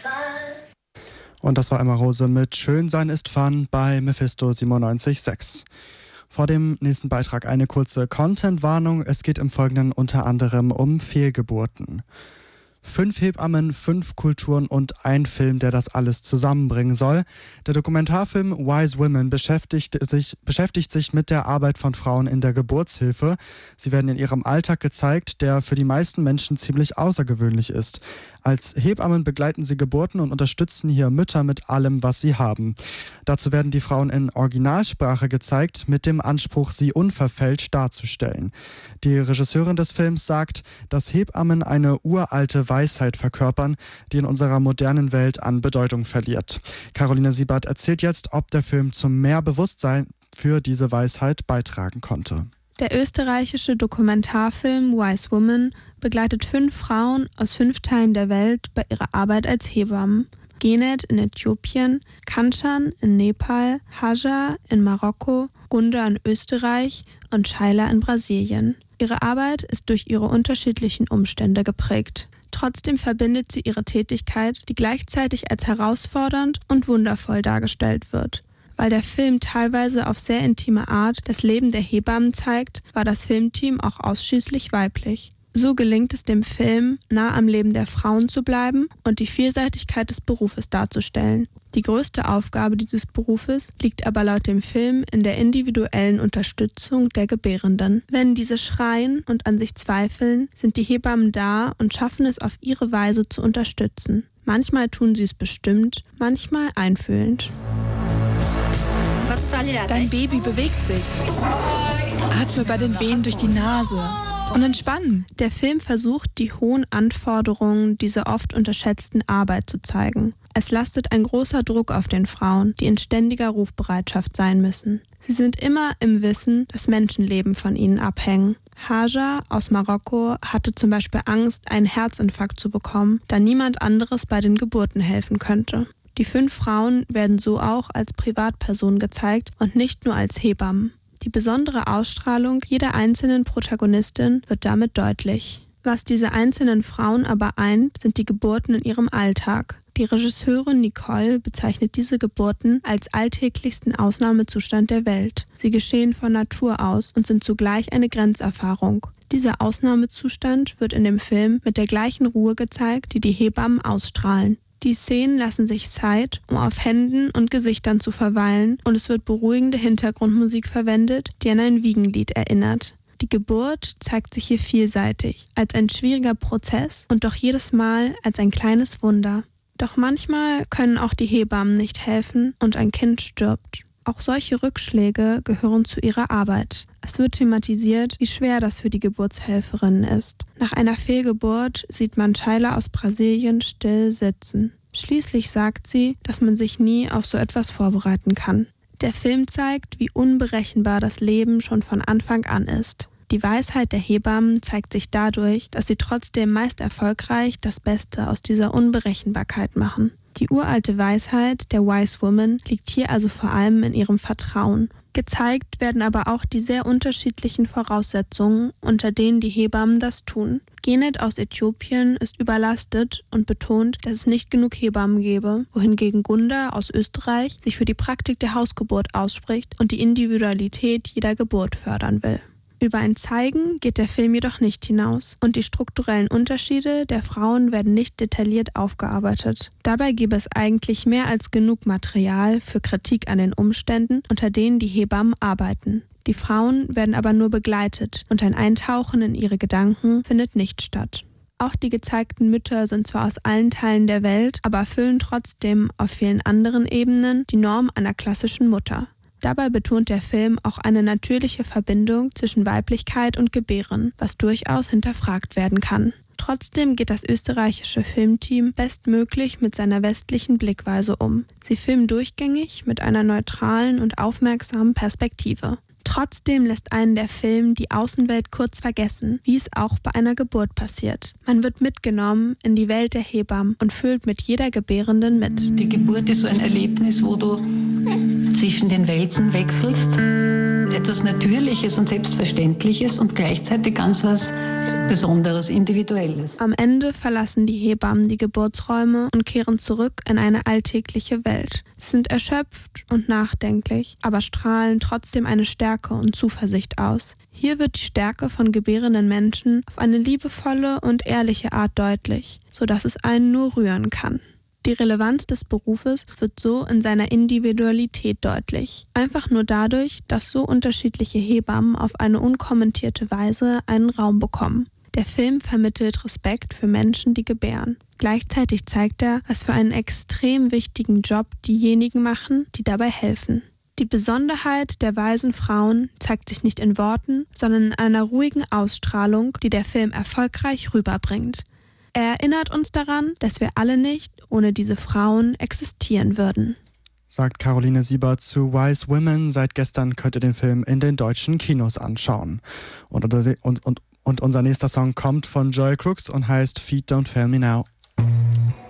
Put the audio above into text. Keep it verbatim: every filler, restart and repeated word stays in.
Und das war Emma Rose mit Schön sein ist Fun bei Mephisto siebenundneunzig Komma sechs. Vor dem nächsten Beitrag eine kurze Content-Warnung. Es geht im Folgenden unter anderem um Fehlgeburten. Fünf Hebammen, fünf Kulturen und ein Film, der das alles zusammenbringen soll. Der Dokumentarfilm Wise Women beschäftigt sich, beschäftigt sich mit der Arbeit von Frauen in der Geburtshilfe. Sie werden in ihrem Alltag gezeigt, der für die meisten Menschen ziemlich außergewöhnlich ist. Als Hebammen begleiten sie Geburten und unterstützen hier Mütter mit allem, was sie haben. Dazu werden die Frauen in Originalsprache gezeigt, mit dem Anspruch, sie unverfälscht darzustellen. Die Regisseurin des Films sagt, dass Hebammen eine uralte Weisheit verkörpern, die in unserer modernen Welt an Bedeutung verliert. Caroline Siebert erzählt jetzt, ob der Film zu mehr Bewusstsein für diese Weisheit beitragen konnte. Der österreichische Dokumentarfilm Wise Women begleitet fünf Frauen aus fünf Teilen der Welt bei ihrer Arbeit als Hebammen. Genet in Äthiopien, Kanchan in Nepal, Hajar in Marokko, Gunda in Österreich und Shaila in Brasilien. Ihre Arbeit ist durch ihre unterschiedlichen Umstände geprägt. Trotzdem verbindet sie ihre Tätigkeit, die gleichzeitig als herausfordernd und wundervoll dargestellt wird. Weil der Film teilweise auf sehr intime Art das Leben der Hebammen zeigt, war das Filmteam auch ausschließlich weiblich. So gelingt es dem Film, nah am Leben der Frauen zu bleiben und die Vielseitigkeit des Berufes darzustellen. Die größte Aufgabe dieses Berufes liegt aber laut dem Film in der individuellen Unterstützung der Gebärenden. Wenn diese schreien und an sich zweifeln, sind die Hebammen da und schaffen es auf ihre Weise zu unterstützen. Manchmal tun sie es bestimmt, manchmal einfühlend. Dein Baby bewegt sich. Atme bei den Wehen durch die Nase und entspannen. Der Film versucht, die hohen Anforderungen dieser oft unterschätzten Arbeit zu zeigen. Es lastet ein großer Druck auf den Frauen, die in ständiger Rufbereitschaft sein müssen. Sie sind immer im Wissen, dass Menschenleben von ihnen abhängen. Hajar aus Marokko hatte zum Beispiel Angst, einen Herzinfarkt zu bekommen, da niemand anderes bei den Geburten helfen könnte. Die fünf Frauen werden so auch als Privatpersonen gezeigt und nicht nur als Hebammen. Die besondere Ausstrahlung jeder einzelnen Protagonistin wird damit deutlich. Was diese einzelnen Frauen aber eint, sind die Geburten in ihrem Alltag. Die Regisseurin Nicole bezeichnet diese Geburten als alltäglichsten Ausnahmezustand der Welt. Sie geschehen von Natur aus und sind zugleich eine Grenzerfahrung. Dieser Ausnahmezustand wird in dem Film mit der gleichen Ruhe gezeigt, die die Hebammen ausstrahlen. Die Szenen lassen sich Zeit, um auf Händen und Gesichtern zu verweilen, und es wird beruhigende Hintergrundmusik verwendet, die an ein Wiegenlied erinnert. Die Geburt zeigt sich hier vielseitig, als ein schwieriger Prozess und doch jedes Mal als ein kleines Wunder. Doch manchmal können auch die Hebammen nicht helfen und ein Kind stirbt. Auch solche Rückschläge gehören zu ihrer Arbeit. Es wird thematisiert, wie schwer das für die Geburtshelferinnen ist. Nach einer Fehlgeburt sieht man Shaila aus Brasilien still sitzen. Schließlich sagt sie, dass man sich nie auf so etwas vorbereiten kann. Der Film zeigt, wie unberechenbar das Leben schon von Anfang an ist. Die Weisheit der Hebammen zeigt sich dadurch, dass sie trotzdem meist erfolgreich das Beste aus dieser Unberechenbarkeit machen. Die uralte Weisheit der Wise Woman liegt hier also vor allem in ihrem Vertrauen. Gezeigt werden aber auch die sehr unterschiedlichen Voraussetzungen, unter denen die Hebammen das tun. Genet aus Äthiopien ist überlastet und betont, dass es nicht genug Hebammen gebe, wohingegen Gunda aus Österreich sich für die Praktik der Hausgeburt ausspricht und die Individualität jeder Geburt fördern will. Über ein Zeigen geht der Film jedoch nicht hinaus und die strukturellen Unterschiede der Frauen werden nicht detailliert aufgearbeitet. Dabei gäbe es eigentlich mehr als genug Material für Kritik an den Umständen, unter denen die Hebammen arbeiten. Die Frauen werden aber nur begleitet und ein Eintauchen in ihre Gedanken findet nicht statt. Auch die gezeigten Mütter sind zwar aus allen Teilen der Welt, aber erfüllen trotzdem auf vielen anderen Ebenen die Norm einer klassischen Mutter. Dabei betont der Film auch eine natürliche Verbindung zwischen Weiblichkeit und Gebären, was durchaus hinterfragt werden kann. Trotzdem geht das österreichische Filmteam bestmöglich mit seiner westlichen Blickweise um. Sie filmen durchgängig mit einer neutralen und aufmerksamen Perspektive. Trotzdem lässt einen der Film die Außenwelt kurz vergessen, wie es auch bei einer Geburt passiert. Man wird mitgenommen in die Welt der Hebammen und fühlt mit jeder Gebärenden mit. Die Geburt ist so ein Erlebnis, wo du zwischen den Welten wechselst. Gebären etwas Natürliches und Selbstverständliches und gleichzeitig ganz was Besonderes, Individuelles. Am Ende verlassen die Hebammen die Geburtsräume und kehren zurück in eine alltägliche Welt. Sie sind erschöpft und nachdenklich, aber strahlen trotzdem eine Stärke und Zuversicht aus. Hier wird die Stärke von gebärenden Menschen auf eine liebevolle und ehrliche Art deutlich, sodass es einen nur rühren kann. Die Relevanz des Berufes wird so in seiner Individualität deutlich. Einfach nur dadurch, dass so unterschiedliche Hebammen auf eine unkommentierte Weise einen Raum bekommen. Der Film vermittelt Respekt für Menschen, die gebären. Gleichzeitig zeigt er, was für einen extrem wichtigen Job diejenigen machen, die dabei helfen. Die Besonderheit der weisen Frauen zeigt sich nicht in Worten, sondern in einer ruhigen Ausstrahlung, die der Film erfolgreich rüberbringt. Er erinnert uns daran, dass wir alle nicht ohne diese Frauen existieren würden. Sagt Caroline Siebert zu Wise Women. Seit gestern könnt ihr den Film in den deutschen Kinos anschauen. Und, und, und, und unser nächster Song kommt von Joy Crooks und heißt Feet Don't Fail Me Now.